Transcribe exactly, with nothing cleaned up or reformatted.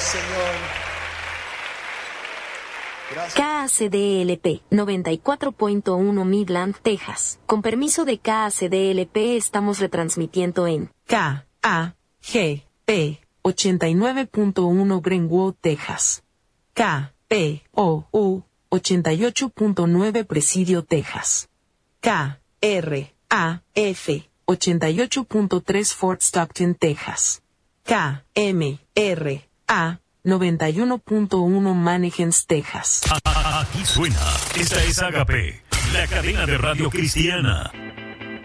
Señor. Gracias. K A C D L P noventa y cuatro punto uno Midland, Texas. Con permiso de K A C D L P estamos retransmitiendo en K A G P ochenta y nueve punto uno Greenwood, Texas. K P O U ochenta y ocho punto nueve Presidio, Texas. K R A F ochenta y ocho punto tres Fort Stockton, Texas. K M R A noventa y uno punto uno Mannequins, Texas. Aquí suena. Esta es Agape, la cadena de radio cristiana.